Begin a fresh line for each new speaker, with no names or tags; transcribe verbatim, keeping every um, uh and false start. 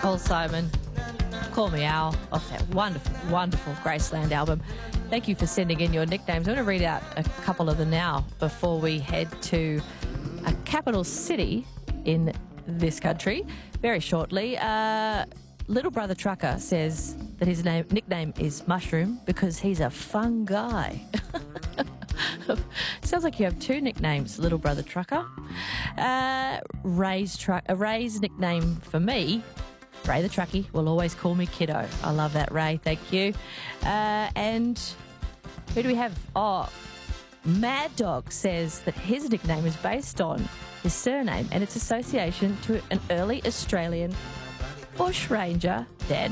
Paul Simon, Call Me Al, off that wonderful, wonderful Graceland album. Thank you for sending in your nicknames. I'm going to read out a couple of them now before we head to a capital city in this country very shortly. Uh, Little Brother Trucker says that his name, nickname is Mushroom because he's a fun guy. Sounds like you have two nicknames, Little Brother Trucker. Uh, Ray's, truck, uh, Ray's nickname for me, Ray the Truckie, will always call me Kiddo. I love that, Ray. Thank you. Uh, and who do we have? Oh, Mad Dog says that his nickname is based on his surname and its association to an early Australian bushranger, Dan